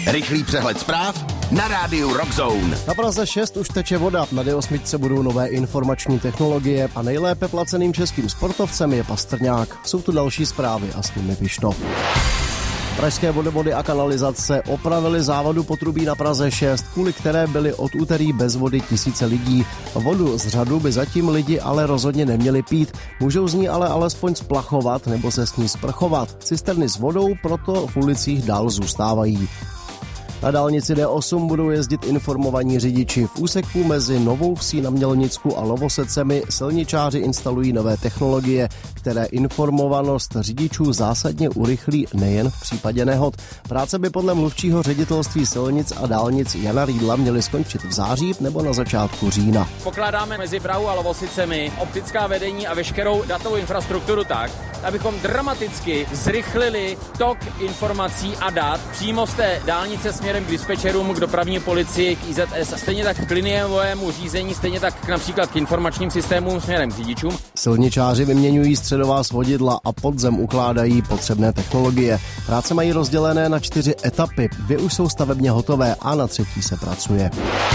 Rychlý přehled zpráv na rádiu Rockzone. Na Praze 6 už teče voda, na D8 budou nové informační technologie a nejlépe placeným českým sportovcem je Pastrňák. Jsou tu další zprávy a s nimi Pištov. Pražské vodovody a kanalizace opravili závadu potrubí na Praze 6, kvůli které byly od úterý bez vody tisíce lidí. Vodu z řadu by zatím lidi ale rozhodně neměli pít. Můžou z ní ale alespoň splachovat nebo se s ní sprchovat. Cisterny s vodou proto v ulicích dál zůstávají. Na dálnici D8 budou jezdit informovaní řidiči. V úseku mezi Novou Vsí na Mělnicku a Lovosecemi silničáři instalují nové technologie, které informovanost řidičů zásadně urychlí nejen v případě nehod. Práce by podle mluvčího ředitelství silnic a dálnic Jana Rýdla měly skončit v září nebo na začátku října. Pokládáme mezi Prahou a Lovosicemi optická vedení a veškerou datovou infrastrukturu tak, abychom dramaticky zrychlili tok informací a dat přímo z té dálnice směrem k dispečerům, k dopravní policii, k IZS, stejně tak k liniovému řízení, stejně tak například k informačním systémům směrem k řidičům. Silničáři vyměňují středová svodidla a pod zem ukládají potřebné technologie. Práce mají rozdělené na 4 etapy, 2 už jsou stavebně hotové a na 3. se pracuje.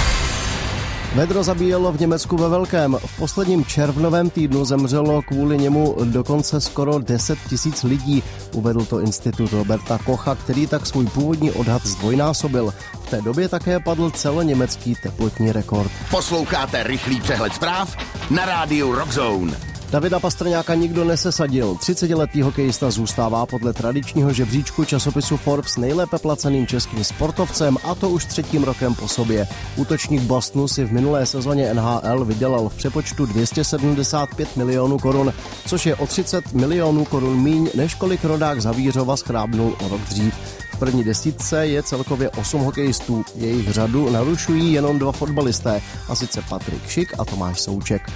Vedro zabíjelo v Německu ve velkém. V posledním červnovém týdnu zemřelo kvůli němu dokonce skoro 10 000 lidí, uvedl to institut Roberta Kocha, který tak svůj původní odhad zdvojnásobil. V té době také padl celoněmecký teplotní rekord. Posloucháte rychlý přehled zpráv na rádiu Rockzone. Davida Pastrňáka nikdo nesesadil. 30letý hokejista zůstává podle tradičního žebříčku časopisu Forbes nejlépe placeným českým sportovcem, a to už 3. rokem po sobě. Útočník Bostonu si v minulé sezóně NHL vydělal v přepočtu 275 milionů korun, což je o 30 milionů korun míň, než kolik rodák Zavířova schrábnul o rok dřív. V první desítce je celkově 8 hokejistů. Jejich řadu narušují jenom 2 fotbalisté, a sice Patrik Šik a Tomáš Souček.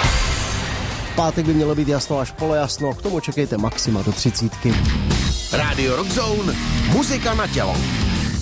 V pátek by mělo být jasno až polojasno, k tomu čekejte maxima do 30. Rádio Rockzone, muzika na tělo.